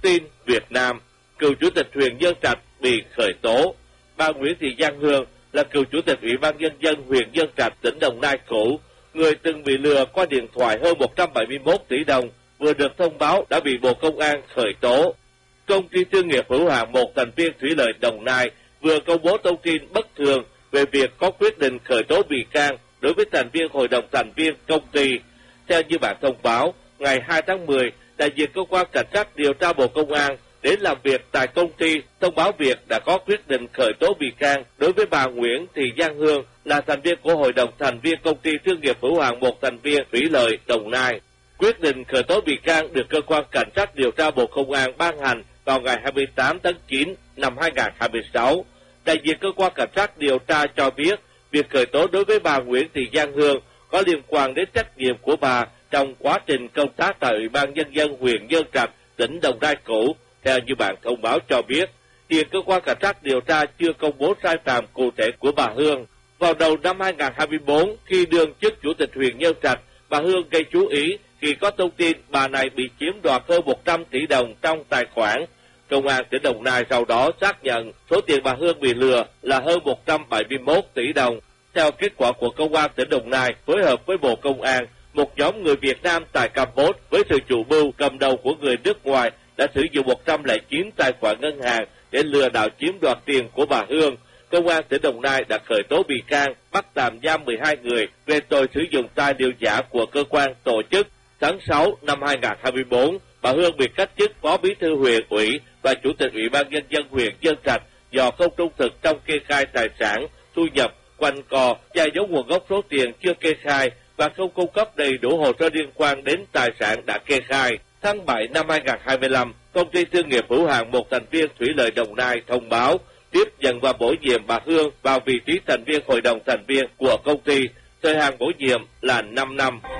tin Việt Nam, cựu chủ tịch huyện Nhân Trạch bị khởi tố. Bà Nguyễn Thị Giang Hương là cựu chủ tịch Ủy ban Nhân dân huyện Nhân Trạch, tỉnh Đồng Nai cũ, người từng bị lừa qua điện thoại hơn 171 tỷ đồng, vừa được thông báo đã bị Bộ Công an khởi tố. Công ty thương nghiệp hữu hạn một thành viên thủy lợi Đồng Nai vừa công bố thông tin bất thường về việc có quyết định khởi tố bị can đối với thành viên hội đồng thành viên công ty. Theo như bản thông báo, ngày 2 tháng 10, đại diện cơ quan cảnh sát điều tra Bộ Công an đến làm việc tại công ty thông báo việc đã có quyết định khởi tố bị can đối với bà Nguyễn Thị Giang Hương là thành viên của hội đồng thành viên công ty thương nghiệp hữu hạn một thành viên thủy lợi Đồng Nai. Quyết định khởi tố bị can được cơ quan cảnh sát điều tra Bộ Công an ban hành vào ngày 28 tháng 9 năm 2026. Đại diện cơ quan cảnh sát điều tra cho biết việc khởi tố đối với bà Nguyễn Thị Giang Hương có liên quan đến trách nhiệm của bà trong quá trình công tác tại Ủy ban Nhân dân huyện Nhân Trạch, tỉnh Đồng Nai cũ. Theo như bản thông báo cho biết, hiện cơ quan cảnh sát điều tra chưa công bố sai phạm cụ thể của bà Hương. Vào đầu năm 2024, khi đương chức chủ tịch huyện Nhân Trạch, bà Hương gây chú ý khi có thông tin bà này bị chiếm đoạt hơn 100 tỷ đồng trong tài khoản. Công an tỉnh Đồng Nai sau đó xác nhận số tiền bà Hương bị lừa là hơn 171 tỷ đồng. Theo kết quả của Công an tỉnh Đồng Nai phối hợp với Bộ Công an, một nhóm người Việt Nam tại Campuchia với sự chủ mưu cầm đầu của người nước ngoài đã sử dụng 109 tài khoản ngân hàng để lừa đảo chiếm đoạt tiền của bà Hương. Công an tỉnh Đồng Nai đã khởi tố bị can, bắt tạm giam 12 người về tội sử dụng tài liệu giả của cơ quan tổ chức. Tháng 6 năm 2024, bà Hương bị cách chức Phó Bí thư huyện ủy và Chủ tịch Ủy ban Nhân dân huyện Nhân Trạch do không trung thực trong kê khai tài sản, thu nhập, quanh co, che giấu nguồn gốc số tiền chưa kê khai và không cung cấp đầy đủ hồ sơ liên quan đến tài sản đã kê khai. Tháng 7 năm 2025, công ty thương nghiệp hữu hạn một thành viên thủy lợi Đồng Nai thông báo tiếp nhận và bổ nhiệm bà Hương vào vị trí thành viên hội đồng thành viên của công ty. Thời hạn bổ nhiệm là 5 năm.